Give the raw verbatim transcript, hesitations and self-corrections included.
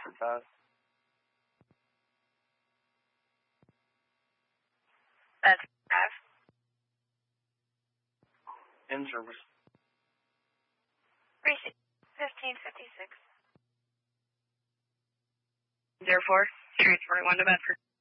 for Todd. That's five. In service. Receipt. fifteen fifty-six. Zero four, three forty-one to Bedford.